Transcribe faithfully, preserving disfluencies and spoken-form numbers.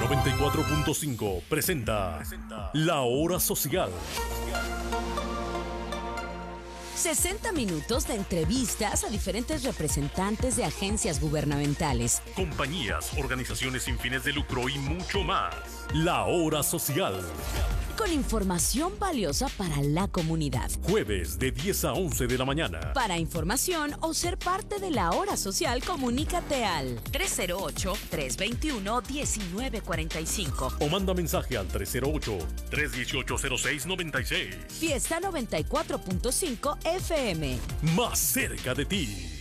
noventa y cuatro punto cinco presenta La Hora Social. sesenta minutos de entrevistas a diferentes representantes de agencias gubernamentales, compañías, organizaciones sin fines de lucro y mucho más. La Hora Social. con información valiosa para la comunidad. Jueves de diez a once de la mañana. Para información o ser parte de la Hora Social, comunícate al tres cero ocho, tres dos uno, uno nueve cuatro cinco. O manda mensaje al tres cero ocho, tres uno ocho, cero seis nueve seis. Fiesta noventa y cuatro punto cinco F M. Más cerca de ti.